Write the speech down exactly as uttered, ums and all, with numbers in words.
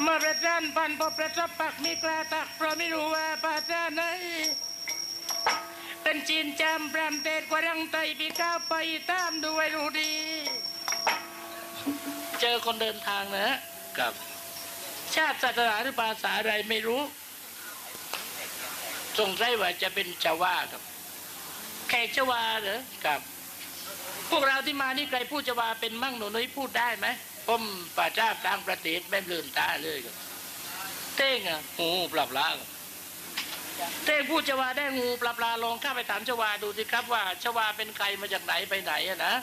มาประจานปันพอประจับปักมีกล้าตักเพราะไม่รู้ว่าประจานไหนเป็นจีนจำพรำเตดกว่ารังไตปีก้าวไปตามด้วยรู้ดีเจอคนเดินทางนะกับชาติศาสนาหรือภาษาอะไรไม่รู้สงสัยว่าจะเป็นชาวาครับแขกชวาเหรอครับพวกเราที่มานี่ใครพูดชวาเป็นมั่งหนูนุ้ยพูดได้ไหมผมป่าจ้ากลางประเทศไม่ลืมตาเลยครับเต้งอ่ะงูปลาปลาเต้งพูดชวาได้งูปลาปลาลองข้าไปถามชวาดูสิครับว่าชวาเป็นใครมาจากไหนไปไหนอะนะ